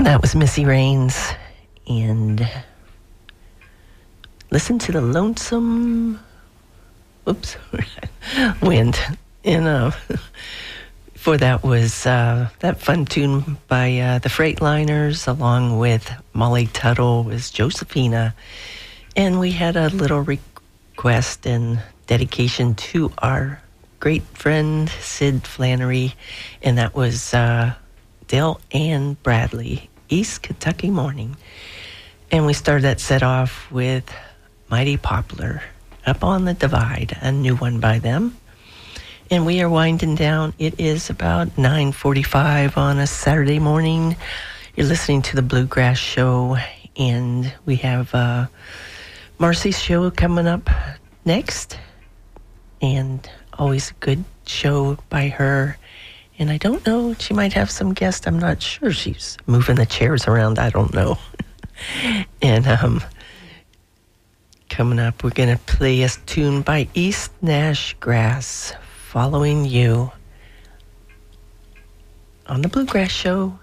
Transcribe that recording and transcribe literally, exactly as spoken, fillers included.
And that was Missy Raines. And listen to the lonesome, oops, wind. And uh, before that was uh, that fun tune by uh, the Freightliners, along with Molly Tuttle, was Josephina. And we had a little request and dedication to our great friend Sid Flannery, and that was uh, Dale Ann Bradley, East Kentucky Morning. And we started that set off with Mighty Poplar, Up on the Divide, a new one by them. And we are winding down. It is about nine forty-five on a Saturday morning. You're listening to the Bluegrass Show, and we have uh, Marcy's show coming up next. And always a good show by her. And I don't know, she might have some guests. I'm not sure. She's moving the chairs around. I don't know. And um, coming up, we're going to play a tune by East Nash Grass, Following You, on the Bluegrass Show.